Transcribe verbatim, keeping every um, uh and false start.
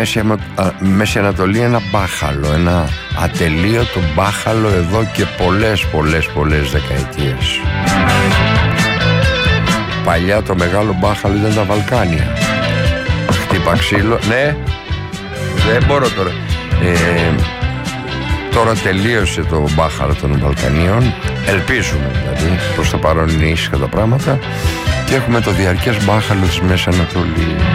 Μέση, Αμα... Μέση Ανατολή ένα μπάχαλο, ένα ατελείωτο μπάχαλο εδώ και πολλές πολλές πολλές δεκαετίες. Παλιά το μεγάλο μπάχαλο ήταν τα Βαλκάνια. Χτύπα ξύλο, ναι, δεν μπορώ τώρα. Ε, τώρα τελείωσε το μπάχαλο των Βαλκανίων. Ελπίζουμε δηλαδή, προς το παρόν είναι ήσυχα τα πράγματα. Και έχουμε το διαρκές μπάχαλο της Μέσης Ανατολής.